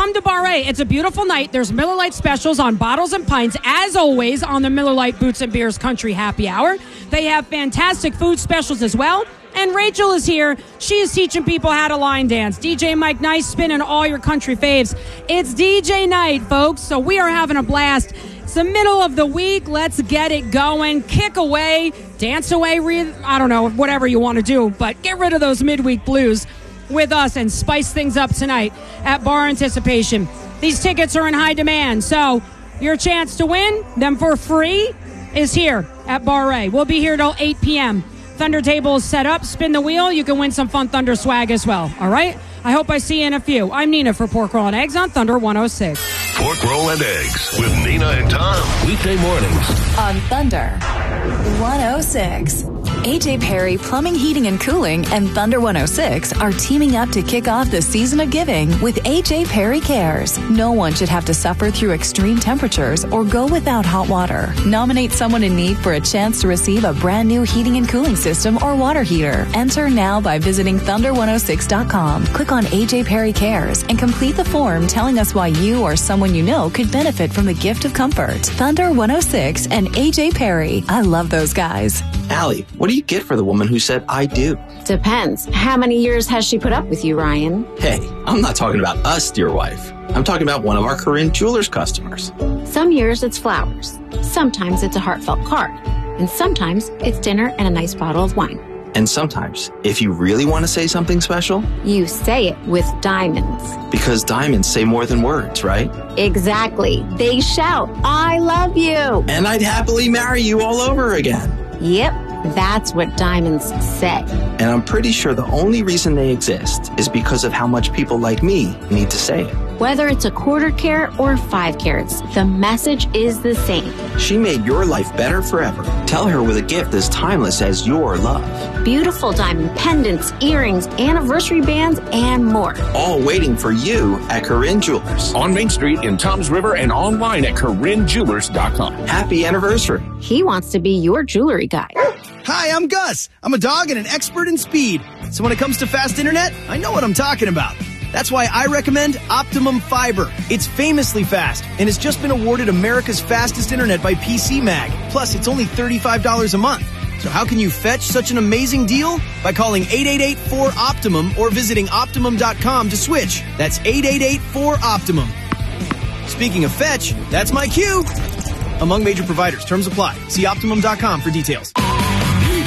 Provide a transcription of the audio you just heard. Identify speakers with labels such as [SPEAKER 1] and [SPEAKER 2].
[SPEAKER 1] come to Bar A. It's a beautiful night. There's Miller Lite specials on bottles and pints, as always, on the Miller Lite Boots and Beers Country Happy Hour. They have fantastic food specials as well. And Rachel is here. She is teaching people how to line dance. DJ Mike Nice spinning all your country faves. It's DJ night, folks, so we are having a blast. It's the middle of the week. Let's get it going. Kick away, dance away, I don't know, whatever you want to do, but get rid of those midweek blues with us and spice things up tonight at Bar Anticipation. These tickets are in high demand, so your chance to win them for free is here at Bar A. We'll be here till 8 p.m. Thunder table is set up. Spin the wheel. You can win some fun Thunder swag as well. All right? I hope I see you in a few. I'm Nina for Pork Roll and Eggs on Thunder 106.
[SPEAKER 2] Pork Roll and Eggs with Nina and Tom. Weekday mornings
[SPEAKER 3] on Thunder 106. AJ Perry Plumbing, Heating, and Cooling and Thunder 106 are teaming up to kick off the season of giving with AJ Perry Cares. No one should have to suffer through extreme temperatures or go without hot water. Nominate someone in need for a chance to receive a brand new heating and cooling system or water heater. Enter now by visiting thunder106.com. Click on AJ Perry Cares and complete the form telling us why you or someone you know could benefit from the gift of comfort. Thunder 106 and AJ Perry. I love those guys.
[SPEAKER 4] Allie, what do you get for the woman who said, I do?
[SPEAKER 5] Depends. How many years has she put up with you, Ryan?
[SPEAKER 4] Hey, I'm not talking about us, dear wife. I'm talking about one of our Corinne Jewelers customers.
[SPEAKER 5] Some years it's flowers. Sometimes it's a heartfelt card. And sometimes it's dinner and a nice bottle of wine.
[SPEAKER 4] And sometimes, if you really want to say something special,
[SPEAKER 5] you say it with diamonds.
[SPEAKER 4] Because diamonds say more than words, right?
[SPEAKER 5] Exactly. They shout, I love you.
[SPEAKER 4] And I'd happily marry you all over again.
[SPEAKER 5] Yep, that's what diamonds say.
[SPEAKER 4] And I'm pretty sure the only reason they exist is because of how much people like me need to say it.
[SPEAKER 5] Whether it's a quarter carat or 5 carats, the message is the same.
[SPEAKER 4] She made your life better forever. Tell her with a gift as timeless as your love.
[SPEAKER 5] Beautiful diamond pendants, earrings, anniversary bands, and more.
[SPEAKER 4] All waiting for you at Corinne Jewelers.
[SPEAKER 2] On Main Street in Toms River and online at CorinneJewelers.com.
[SPEAKER 4] Happy anniversary.
[SPEAKER 5] He wants to be your jewelry guy.
[SPEAKER 6] Hi, I'm Gus. I'm a dog and an expert in speed. So when it comes to fast internet, I know what I'm talking about. That's why I recommend Optimum Fiber. It's famously fast and has just been awarded America's fastest internet by PC Mag. Plus, it's only $35 a month. So how can you fetch such an amazing deal? By calling 888-4-OPTIMUM or visiting Optimum.com to switch. That's 888-4-OPTIMUM. Speaking of fetch, that's my cue. Among major providers, terms apply. See Optimum.com for details.